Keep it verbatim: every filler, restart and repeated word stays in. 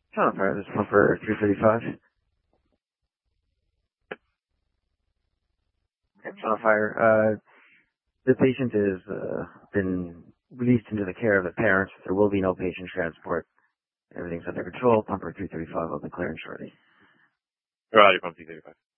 John Fire, this is pumper three thirty-five. John Fire, uh, the patient has uh, been released into the care of the parents. There will be no patient transport. Everything's under control. Pumper three thirty-five will be clearing shortly. Roger, pump three thirty-five.